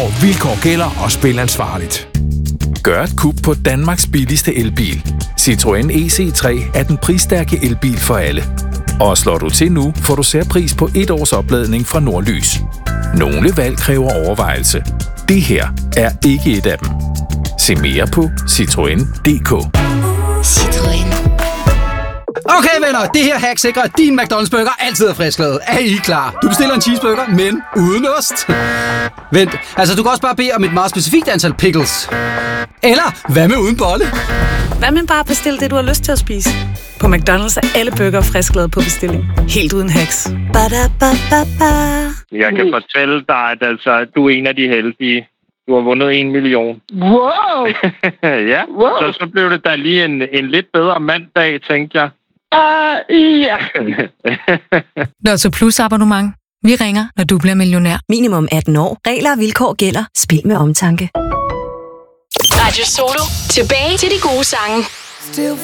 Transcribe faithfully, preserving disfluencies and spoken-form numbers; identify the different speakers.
Speaker 1: og vilkår gælder og spil ansvarligt.
Speaker 2: Gør et kub på Danmarks billigste elbil. Citroën E C tre er den prisstærke elbil for alle. Og slår du til nu, får du særpris på et års opladning fra Nordlys. Nogle valg kræver overvejelse. Det her er ikke et af dem. Se mere på citroen punktum d k.
Speaker 3: Citroën.
Speaker 4: Okay venner, det her hack sikrer, at din McDonald's burger altid er frisklavet. Er I klar? Du bestiller en cheeseburger, men uden ost. Vent, altså du kan også bare bede om et meget specifikt antal pickles. Eller hvad med uden bolle?
Speaker 5: Hvad med bare bestille det, du har lyst til at spise? På McDonald's er alle burger frisklavet på bestilling. Helt uden hacks. Ba-da, ba-ba, ba.
Speaker 6: Jeg kan fortælle dig, at altså, du er en af de heldige. Du har vundet en million.
Speaker 7: Wow!
Speaker 6: Ja,
Speaker 7: wow.
Speaker 6: Så, så blev det da lige en, en lidt bedre mandag, tænkte jeg.
Speaker 7: Uh, ja.
Speaker 8: Lotto Plus abonnement. Vi ringer, når du bliver millionær.
Speaker 9: Minimum atten år. Regler og vilkår gælder. Spil med omtanke.
Speaker 3: Radio Solo. Tilbage til de gode sange.